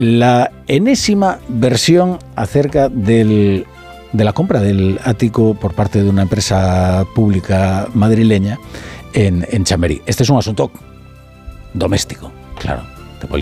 la enésima versión acerca de la compra del ático por parte de una empresa pública madrileña en Chamberí. Este es un asunto doméstico, claro.